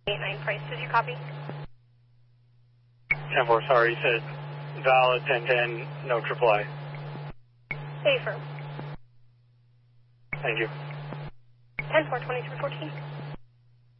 89 Price, did you copy? 10-4, sorry, you said valid 1010, no AAA. Affirm. Thank you. 10-4, 2314.